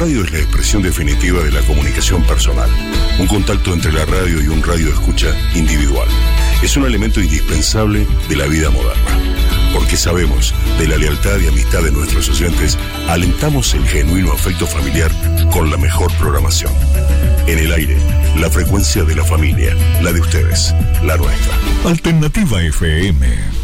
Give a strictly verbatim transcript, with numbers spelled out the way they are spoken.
radio es la expresión definitiva de la comunicación personal, un contacto entre la radio y un radio escucha individual. Es un elemento indispensable de la vida moderna. Porque sabemos de la lealtad y amistad de nuestros oyentes, alentamos el genuino afecto familiar con la mejor programación. En el aire, la frecuencia de la familia, la de ustedes, la nuestra. Alternativa F M.